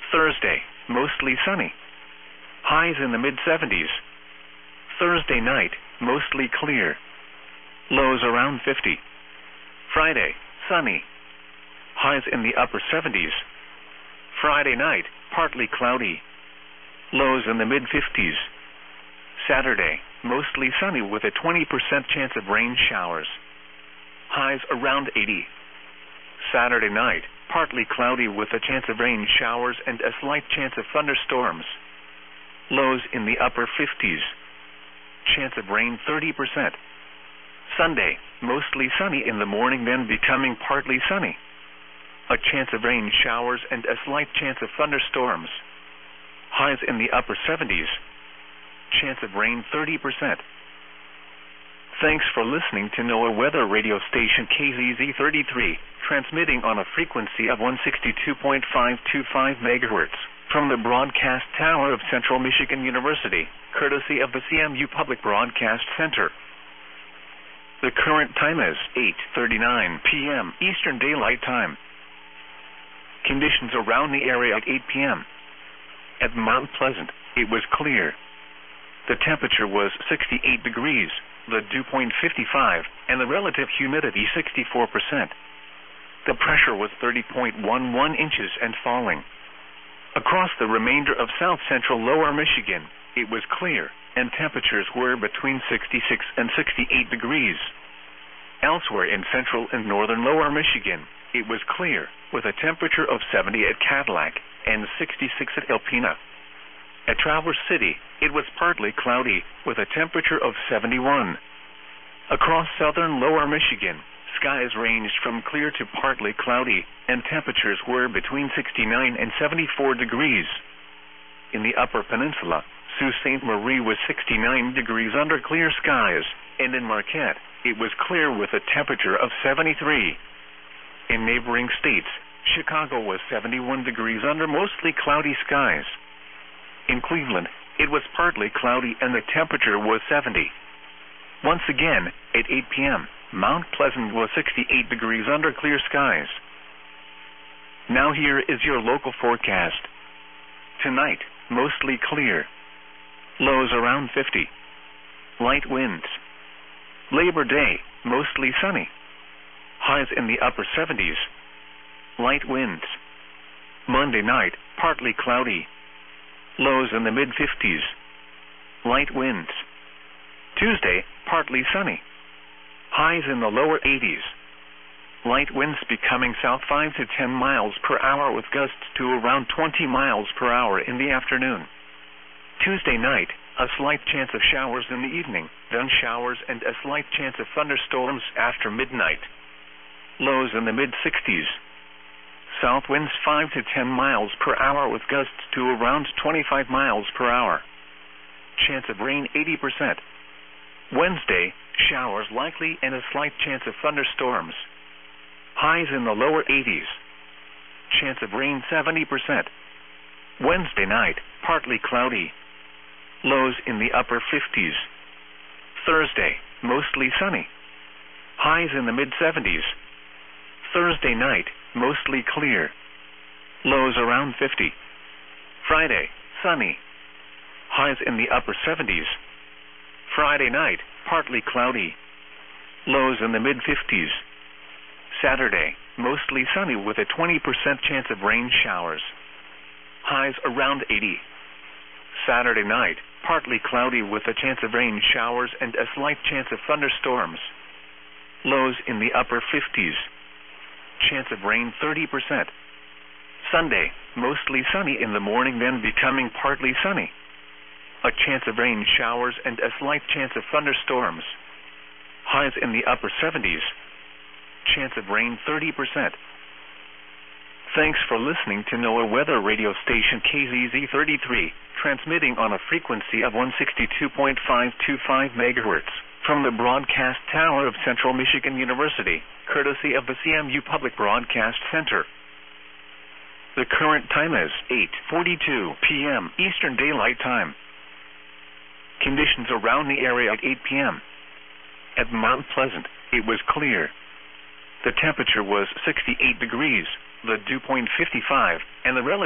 Thursday, mostly sunny. Highs in the mid-70s. Thursday night, mostly clear. Lows around 50. Friday, sunny. Highs in the upper 70s. Friday night, partly cloudy. Lows in the mid-50s. Saturday, mostly sunny with a 20% chance of rain showers. Highs around 80. Saturday night, partly cloudy with a chance of rain showers and a slight chance of thunderstorms. Lows in the upper 50s. Chance of rain 30%. Sunday, mostly sunny in the morning, then becoming partly sunny. A chance of rain showers and a slight chance of thunderstorms. Highs in the upper 70s. Chance of rain 30%. Thanks for listening to NOAA Weather Radio Station KZZ33, transmitting on a frequency of 162.525 MHz from the broadcast tower of Central Michigan University, courtesy of the CMU Public Broadcast Center. The current time is 8:39 p.m. Eastern Daylight Time. Conditions around the area at 8 p.m. At Mount Pleasant, it was clear. The temperature was 68 degrees, the dew point 55, and the relative humidity 64%. The pressure was 30.11 inches and falling. Across the remainder of south-central lower Michigan, it was clear, and temperatures were between 66 and 68 degrees. Elsewhere in central and northern lower Michigan, it was clear, with a temperature of 70 at Cadillac and 66 at Alpena. At Traverse City, it was partly cloudy, with a temperature of 71. Across southern lower Michigan, skies ranged from clear to partly cloudy, and temperatures were between 69 and 74 degrees. In the Upper Peninsula, Sault Ste. Marie was 69 degrees under clear skies, and in Marquette, it was clear with a temperature of 73. In neighboring states, Chicago was 71 degrees under mostly cloudy skies. In Cleveland, it was partly cloudy and the temperature was 70. Once again, at 8 p.m., Mount Pleasant was 68 degrees under clear skies. Now here is your local forecast. Tonight, mostly clear. Lows around 50. Light winds. Labor Day, mostly sunny. Highs in the upper 70s. Light winds. Monday night, partly cloudy. Lows in the mid-50s. Light winds. Tuesday, partly sunny. Highs in the lower 80s. Light winds becoming south 5 to 10 miles per hour with gusts to around 20 miles per hour in the afternoon. Tuesday night, a slight chance of showers in the evening, then showers and a slight chance of thunderstorms after midnight. Lows in the mid-60s. South winds 5 to 10 miles per hour with gusts to around 25 miles per hour. Chance of rain 80%. Wednesday, showers likely and a slight chance of thunderstorms. Highs in the lower 80s. Chance of rain 70%. Wednesday night, partly cloudy. Lows in the upper 50s. Thursday, mostly sunny. Highs in the mid-70s. Thursday night, mostly clear. Lows around 50. Friday, sunny. Highs in the upper 70s. Friday night, partly cloudy. Lows in the mid-50s. Saturday, mostly sunny with a 20% chance of rain showers. Highs around 80. Saturday night, partly cloudy with a chance of rain showers and a slight chance of thunderstorms. Lows in the upper 50s. Chance of rain 30%. Sunday, mostly sunny in the morning, then becoming partly sunny. A chance of rain showers and a slight chance of thunderstorms. Highs in the upper 70s. Chance of rain 30%. Thanks for listening to NOAA Weather Radio Station KZZ33, transmitting on a frequency of 162.525 MHz from the broadcast tower of Central Michigan University, courtesy of the CMU Public Broadcast Center. The current time is 8:42 p.m. Eastern Daylight Time. Conditions around the area at 8 p.m. At Mount Pleasant, it was clear. The temperature was 68 degrees, the dew point 55, and the relative